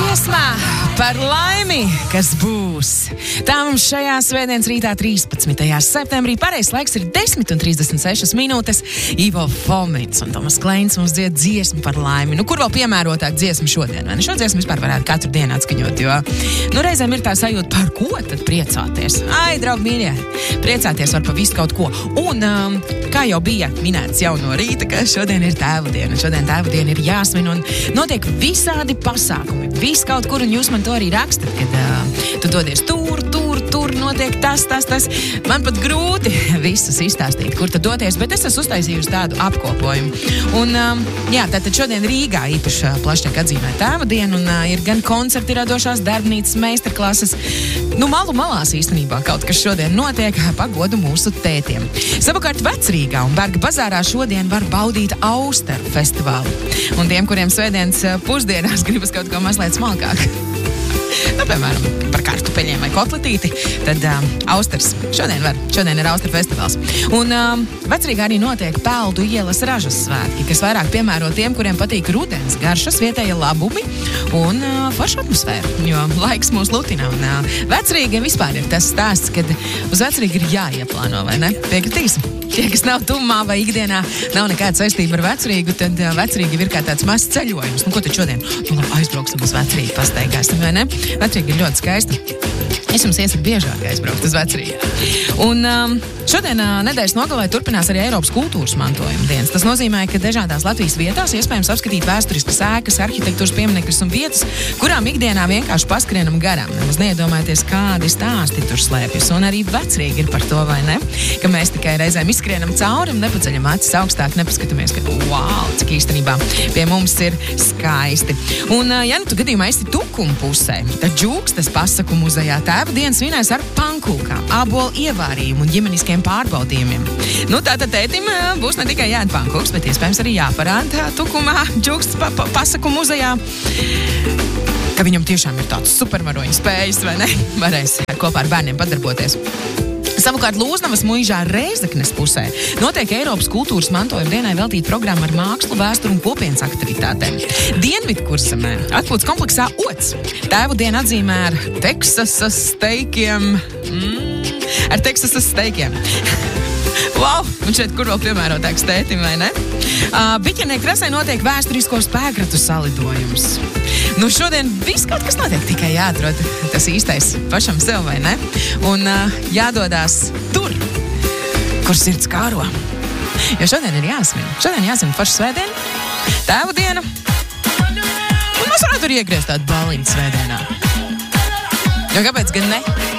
Dziesmā par laimi, kas būs. Tā mums šajā svētdienas rītā 13. septembrī pareizs laiks ir 10:36 minūtes. Ivo Fomins un Tomas Kleins mums dzied dziesmu par laimi. Nu, kur vēl piemērotāk dziesmu šodien? Vai ne? Šo dziesmu vispār varētu katru dienu atskaņot, jo reizēm ir tā sajūta, par ko tad priecāties. Ai, draugi mīļie, priecāties var pa visu kaut ko. Un, kā jau bija minēts jau no rīta, ka šodien ir tēvu diena. Šodien tēvu diena ir jāsvin un notiek visādi pasākumi. Viss kaut kur, un jūs man to arī rakstat, kad tu dodies tur notiek tas. Man pat grūti visus izstāstīt, kur tad doties, bet es esmu uztaisījusi tādu apkopojumu. Un, tātad šodien Rīgā īpaši plašāk atzīmē tēva dienu, un ir gan koncerti, radošās darbnīcas, meistarklases. Malu malās īstenībā kaut kas šodien notiek pagodu mūsu tētiem. Savukārt Vecrīgā un Berga bazārā šodien var baudīt Austeru festivālu. Un tiem, kuriem svētdienas pusdienās gribas kaut ko mazliet smalkāk, piemēram, par kartupeļiem vai kotletīti, tad Austers. Šodien ir Austeru festivāls. Un Vecrīgā arī notiek Peldu ielas ražas svētki, kas vairāk piemēro tiem, kuriem patīk rudens garšas, vietējie labumi un forša atmosfēra, jo laiks mūs lutina. Un Vecrīga vispār ir tas stāsts, kad uz Vecrīgu ir jāieplāno, vai ne? Piekritīs? Tie, kas nav tumā vai ikdienā, nav nekāda saistība ar Vecrīgu, tad Vecrīga ir kā tāds mazs ceļojums. Ko tad šodien? Aizbrauksim uz Vecrīgu, pastaigāsim, vai ne? Vecrīga ir ļoti skaista. Es jums iesaku biežāk aizbraukt uz Vecrīgu. Un šodien nedēļas nogalē turpinās arī Eiropas kultūras mantojuma dienas. Tas nozīmē, ka dažādās Latvijas vietās iespējams apskatīt vēsturiskas ēkas, arhitektūras pieminekļus un vietas, kurām ikdienā vienkārši paskrienam garām. Nemaz neiedomājieties, kādi stāsti tur slēpjas. Un arī Vecrīga ir par to, vai ne? Ka mēs tikai reizēm izskrienam cauri un nepaceļam acis augstāk, nepaskatāmies, ka wow, cik īstenībā pie mums ir skaisti. Un, ja tu gadījumā esi Tukuma pusē, tad Džūkstes pasaku muzejā tēva dienas svinēs ar pankūkām, ābolu ievārījumu un ģimeniskiem pārbaudījumiem. Tātad tētim būs ne tikai jāēd pankūks, bet iespējams arī jāparāda Tukumā Džūkstes pasaku muzejā, ka viņam tiešām ir tāds supervaroņu spējas, vai ne? Varēs kopā ar bērniem padarboties. Savukārt Lūznavas muižā Rēzeknes pusē notiek Eiropas kultūras mantojuma dienai veltīta programma ar mākslu, vēsturu un kopienas aktivitātēm. Dienvidkurzemē atpūtas kompleksā Ots tēvu dienu atzīmē ar Teksasas steikiem. Ar Teksasas steikiem. Wow, un šeit kur vēl piemērotāks tētim, vai ne? Biķernieku krasē notiek vēsturisko spēkratu salidojums. Šodien viss kaut kas notiek, tikai jāatrod tas īstais pašam sev, vai ne? Un jādodās tur, kur sirds kāro. Jo šodien ir jāsvin. Šodien jāsvin paša svētdiena, tēvu diena. Un mēs varētu arī iegriezt tādu balīņu svētdienā. Jo kāpēc gan ne?